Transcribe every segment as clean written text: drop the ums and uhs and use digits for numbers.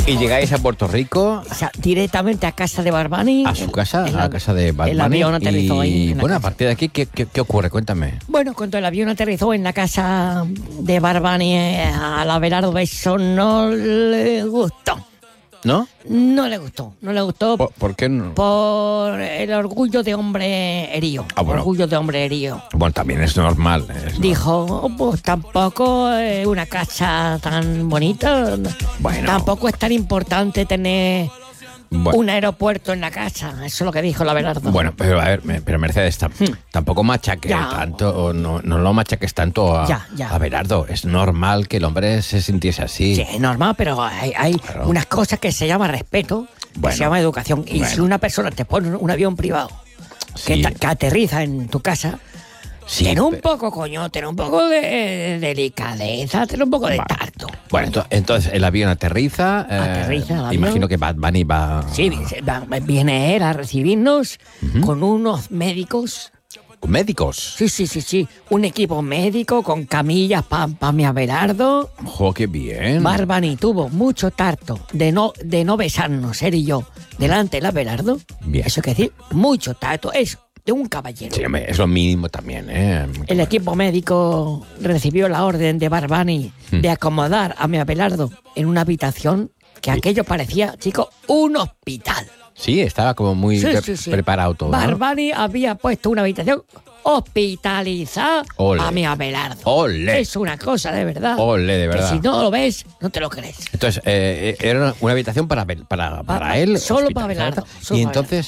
¿Y llegáis a Puerto Rico? O sea, directamente a casa de Barbani. ¿A su casa? ¿A la casa de Bad El Bunny? avión aterrizó ahí. Y bueno, a partir de aquí, ¿qué ocurre? Cuéntame. Bueno, cuando el avión aterrizó en la casa de Barbani, a la Abelardo Beso no le gustó. ¿No? No le gustó. ¿Por qué no? Por el orgullo de hombre herido. Bueno. Orgullo de hombre herido. Bueno, también es normal. Dijo, pues tampoco es una casa tan bonita. Bueno. Tampoco es tan importante tener Bueno. un aeropuerto en la casa. Eso es lo que dijo la Abelardo. Bueno, pero a ver, pero Mercedes, tampoco machaques Ya. tanto, o no lo machaques tanto a Ya. Abelardo. Es normal que el hombre se sintiese así. Sí, es normal, pero hay Claro. unas cosas que se llama respeto, que Bueno. se llama educación. Y Bueno. si una persona te pone un avión privado Sí. que aterriza en tu casa, Sí, ten un pero- poco, ten un poco de delicadeza, ten un poco de Vale. tacto. Bueno, entonces el avión aterriza. Aterriza el avión. Imagino que Bad Bunny va. Sí, viene él a recibirnos con unos médicos. Médicos. Sí. Un equipo médico con camillas para mi Abelardo. ¡Jo, qué bien! Barbani tuvo mucho tacto de no besarnos, él y yo, delante del Abelardo. Bien. Eso quiere decir, mucho tacto. Es de un caballero. Sí, hombre, es lo mínimo también, ¿eh? El equipo médico recibió la orden de Barbani de acomodar a mi Abelardo en una habitación que aquello parecía, chicos, un hospital. Sí, estaba como muy Sí. preparado todo, ¿no? Barbani había puesto una habitación hospitalizada Ole. a mi Abelardo. Ole. Es una cosa de verdad. Ole, de verdad. Que si no lo ves, no te lo crees. Entonces, era una habitación para él. Solo para hospitalizada. Abelardo, solo Y para entonces,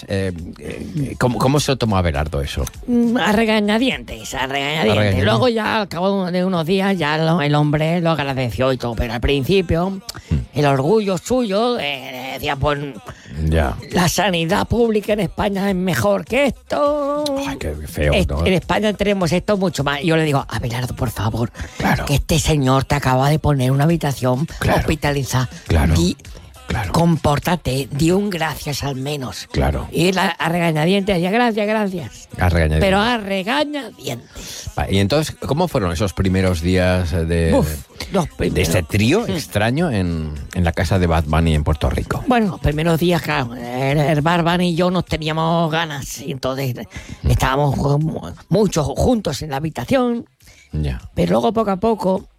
¿cómo se lo tomó Abelardo eso? A regañadientes. regañadientes. Luego ya al cabo de unos días ya el hombre lo agradeció y todo, pero al principio el orgullo suyo decía, pues Ya. la sanidad pública en España es mejor que esto. Ay, qué feo, ¿no? En España tenemos esto mucho más. Y yo le digo, Abelardo, por favor, Claro. que este señor te acaba de poner una habitación Claro. hospitalizada. Claro. Claro. Compórtate, di un gracias al menos. Claro. Y él a regañadientes decía, gracias. A regañadientes. Pero a regañadientes. Y entonces, ¿cómo fueron esos primeros días Los de primeros. este trío extraño en la casa de Bad Bunny en Puerto Rico? Bueno, los primeros días, claro, el Barbani y yo nos teníamos ganas. Y entonces estábamos muchos juntos en la habitación. Ya. Pero luego, poco a poco,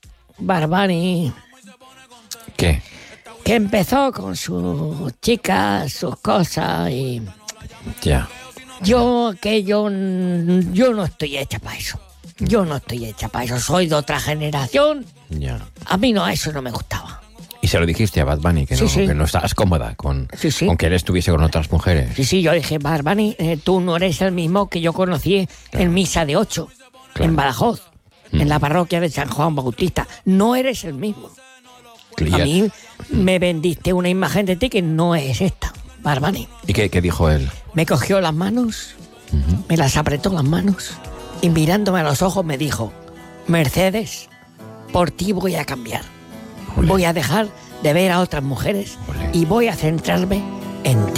Barbani, ¿Qué? que empezó con sus chicas, sus cosas, y Ya. yo no estoy hecha para eso. Yo no estoy hecha para eso. Soy de otra generación. Ya. A mí eso no me gustaba. Y se lo dijiste a Bad Bunny, que, Sí, no, sí. que no estabas cómoda con que él estuviese con otras mujeres. Sí, yo dije, Barbani, tú no eres el mismo que yo conocí en Misa de 8, Claro. en Badajoz, en la parroquia de San Juan Bautista. No eres el mismo. Y A ya- mí me vendiste una imagen de ti que no es esta, Barbani. ¿Y qué dijo él? Me cogió las manos, me las apretó las manos y mirándome a los ojos me dijo, Mercedes, por ti voy a cambiar. Ole. Voy a dejar de ver a otras mujeres Ole. y voy a centrarme en ti.